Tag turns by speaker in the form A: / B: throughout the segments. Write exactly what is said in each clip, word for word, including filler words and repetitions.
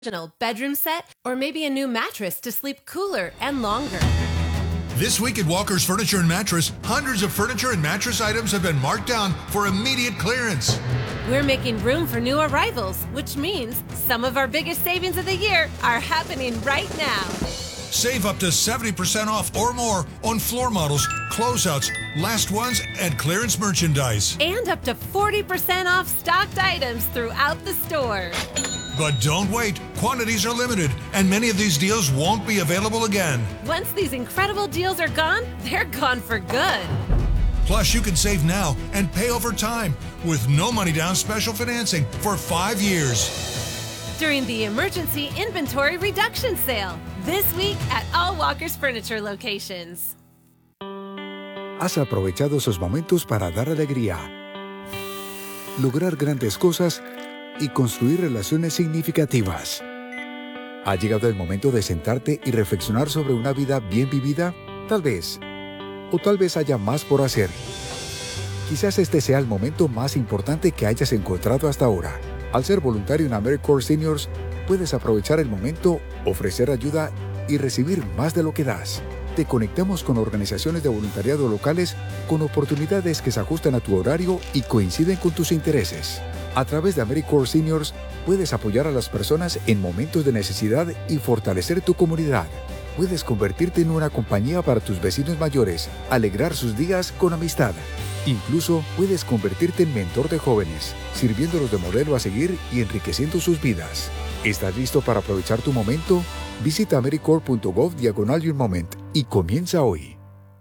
A: original bedroom set, or maybe a new mattress to sleep cooler and longer.
B: This week at Walker's Furniture and Mattress, hundreds of furniture and mattress items have been marked down for immediate clearance.
A: We're making room for new arrivals, which means some of our biggest savings of the year are happening right now.
B: Save up to seventy percent off or more on floor models, closeouts, last ones, and clearance merchandise.
A: And up to forty percent off stocked items throughout the store.
B: But don't wait. Quantities are limited, and many of these deals won't be available again.
A: Once these incredible deals are gone, they're gone for good.
B: Plus, you can save now and pay over time with no money down special financing for five years.
A: During the Emergency Inventory Reduction Sale, this week at all Walker's Furniture locations.
C: Has aprovechado esos momentos para dar alegría, lograr grandes cosas y construir relaciones significativas. ¿Ha llegado el momento de sentarte y reflexionar sobre una vida bien vivida? Tal vez. O tal vez haya más por hacer. Quizás este sea el momento más importante que hayas encontrado hasta ahora. Al ser voluntario en AmeriCorps Seniors, puedes aprovechar el momento, ofrecer ayuda y recibir más de lo que das. Te conectamos con organizaciones de voluntariado locales con oportunidades que se ajustan a tu horario y coinciden con tus intereses. A través de AmeriCorps Seniors, puedes apoyar a las personas en momentos de necesidad y fortalecer tu comunidad. Puedes convertirte en una compañía para tus vecinos mayores, alegrar sus días con amistad. Incluso puedes convertirte en mentor de jóvenes, sirviéndolos de modelo a seguir y enriqueciendo sus vidas. ¿Estás listo para aprovechar tu momento? Visita americorps.gov diagonal Your Moment y comienza hoy.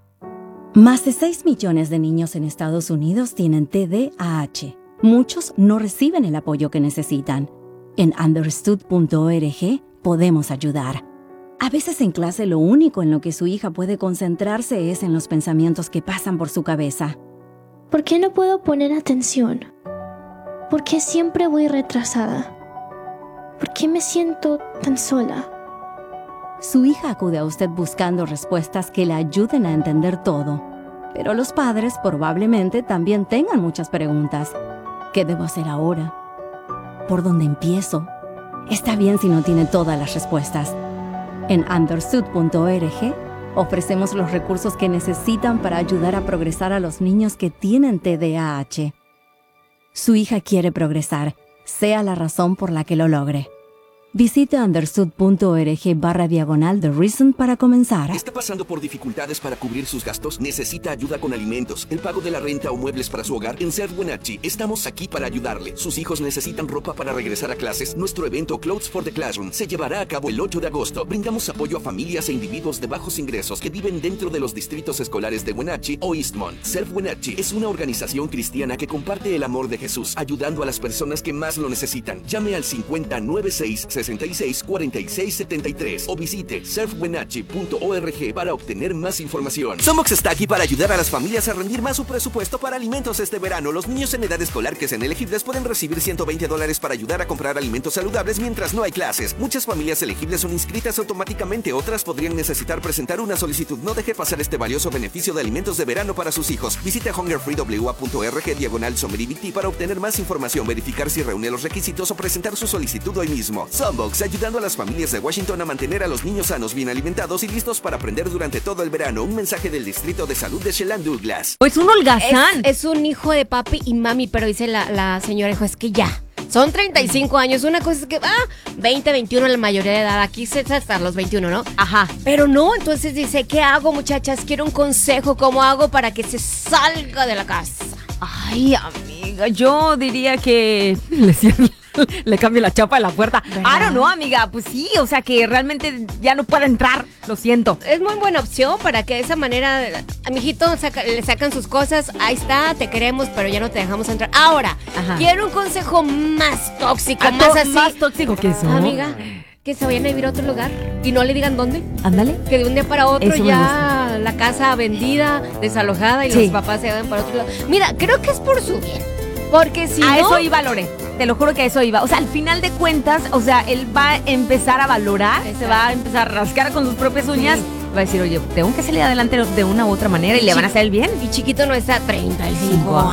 D: Más de seis millones de niños en Estados Unidos tienen T D A H. Muchos no reciben el apoyo que necesitan. En understood punto org podemos ayudar. A veces en clase lo único en lo que su hija puede concentrarse es en los pensamientos que pasan por su cabeza.
E: ¿Por qué no puedo poner atención? ¿Por qué siempre voy retrasada? ¿Por qué me siento tan sola?
D: Su hija acude a usted buscando respuestas que le ayuden a entender todo. Pero los padres probablemente también tengan muchas preguntas. ¿Qué debo hacer ahora? ¿Por dónde empiezo? Está bien si no tiene todas las respuestas. En understood punto org ofrecemos los recursos que necesitan para ayudar a progresar a los niños que tienen T D A H. Su hija quiere progresar, sea la razón por la que lo logre. Visite understood punto org barra diagonal The Reason para comenzar.
F: ¿Está pasando por dificultades para cubrir sus gastos? ¿Necesita ayuda con alimentos, el pago de la renta o muebles para su hogar? En Serve Wenatchee estamos aquí para ayudarle. ¿Sus hijos necesitan ropa para regresar a clases? Nuestro evento Clothes for the Classroom se llevará a cabo el ocho de agosto. Brindamos apoyo a familias e individuos de bajos ingresos que viven dentro de los distritos escolares de Wenatchee o Eastmont. Serve Wenatchee es una organización cristiana que comparte el amor de Jesús, ayudando a las personas que más lo necesitan. Llame al cincuenta noventa y seis sesenta y seis cuarenta y seis setenta y tres o visite serve wenatchee punto org para obtener más información. Somox está aquí para ayudar a las familias a rendir más su presupuesto para alimentos este verano. Los niños en edad escolar que sean elegibles pueden recibir ciento veinte dólares para ayudar a comprar alimentos saludables mientras no hay clases. Muchas familias elegibles son inscritas automáticamente, otras podrían necesitar presentar una solicitud. No deje pasar este valioso beneficio de alimentos de verano para sus hijos. Visite hunger free w a punto org diagonal summer E B T para obtener más información, verificar si reúne los requisitos o presentar su solicitud hoy mismo. Somox, ayudando a las familias de Washington a mantener a los niños sanos, bien alimentados y listos para aprender durante todo el verano. Un mensaje del Distrito de Salud de Shelland Douglas.
G: Pues un holgazán.
H: Es, es un hijo de papi y mami, pero dice la, la señora, hijo, es que ya. Son treinta y cinco años, una cosa es que, ah, veinte, veintiuno la mayoría de edad, aquí se hasta los veintiuno, ¿no?
G: Ajá.
H: Pero no, entonces dice, ¿qué hago, muchachas? Quiero un consejo, ¿cómo hago para que se salga de la casa?
G: Ay, amiga, yo diría que le cierre, le cambie la chapa de la puerta.
H: ¿Verdad?
G: I don't know, amiga, pues sí, o sea que realmente ya no pueda entrar, lo siento.
H: Es muy buena opción para que de esa manera, a mi hijito saca, le sacan sus cosas, ahí está, te queremos, pero ya no te dejamos entrar. Ahora,
G: Ajá.
H: quiero un consejo más tóxico,
G: A
H: más
G: to-
H: así.
G: Más tóxico que eso.
H: Amiga, que se vayan a vivir a otro lugar y no le digan dónde.
G: Ándale.
H: Que de un día para otro
G: Eso me
H: ya la casa vendida, desalojada y
G: Sí.
H: los papás se van para otro lado. Mira, creo que es por su bien. Porque si
G: A
H: no...
G: eso iba, Lore. Te lo juro que a eso iba. O sea, al final de cuentas, o sea, él va a empezar a valorar,
H: Exacto.
G: se va a empezar a rascar con sus propias uñas.
H: Sí.
G: Va a decir, oye, tengo que salir adelante de una u otra manera y le van a hacer el bien.
H: Y chiquito no está treinta y cinco